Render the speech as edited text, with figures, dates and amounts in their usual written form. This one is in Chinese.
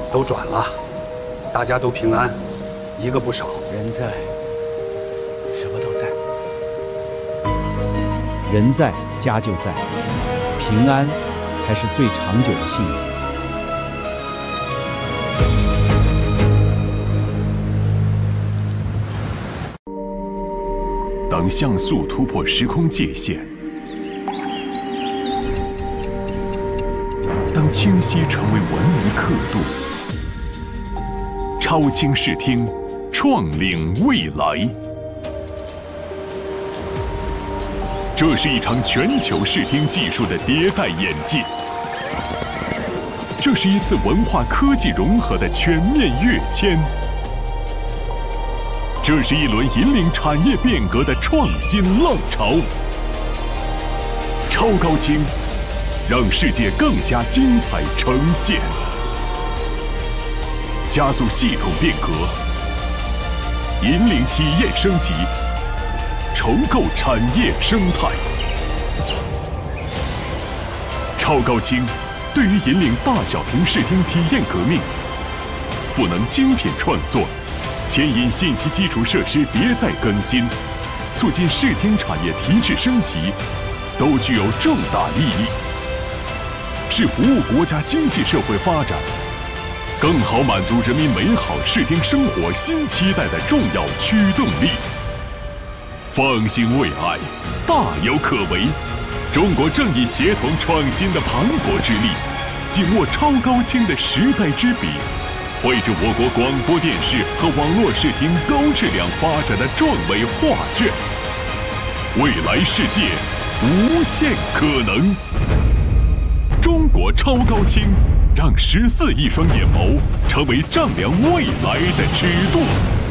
都转了，大家都平安，一个不少。 人在，什么都在。 人在，家就在，平安才是最长久的幸福。 当像素突破时空界限，当清晰成为文明刻度，超清视听，创领未来。这是一场全球视听技术的迭代演进，这是一次文化科技融合的全面跃迁，这是一轮引领产业变革的创新浪潮。超高清，让世界更加精彩呈现，加速系统变革，引领体验升级，重构产业生态。超高清对于引领大小屏视听体验革命，赋能精品创作，牵引信息基础设施迭代更新，促进视听产业提质升级，都具有重大意义，是服务国家经济社会发展，更好满足人民美好视听生活新期待的重要驱动力。放心未来，大有可为。中国正以协同创新的磅礴之力，紧握超高清的时代之笔，绘制我国广播电视和网络视听高质量发展的壮伟画卷。未来世界无限可能。中国超高清，让14亿双眼眸成为丈量未来的尺度。